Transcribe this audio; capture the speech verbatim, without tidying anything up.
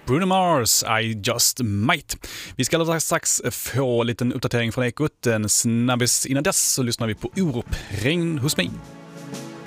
Bruno Mars, I Just Might. Vi ska alldeles strax få en liten uppdatering från Ekot. En snabbis innan dess så lyssnar vi på Orup, Regn hos mig.